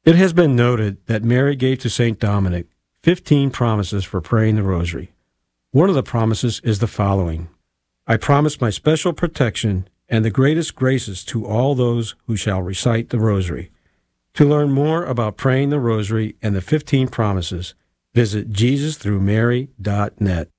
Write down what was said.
It has been noted that Mary gave to St. Dominic 15 promises for praying the rosary. One of the promises is the following: I promise my special protection and the greatest graces to all those who shall recite the rosary. To learn more about praying the rosary and the 15 promises, visit JesusThroughMary.net.